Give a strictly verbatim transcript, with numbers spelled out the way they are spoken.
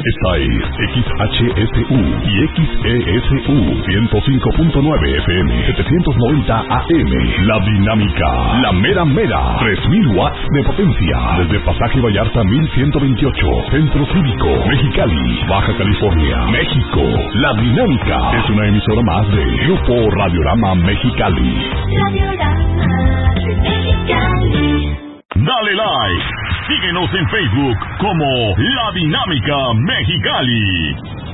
Esta es X H S U y X E S U ciento cinco punto nueve F M, setecientos noventa A M. La Dinámica, la mera mera, tres mil watts de potencia. Desde Pasaje Vallarta mil ciento veintiocho, Centro Cívico, Mexicali, Baja California, México. La Dinámica es una emisora más de Grupo Radiorama Mexicali. Radiorama Mexicali. Dale like. Síguenos en Facebook como La Dinámica Mexicali.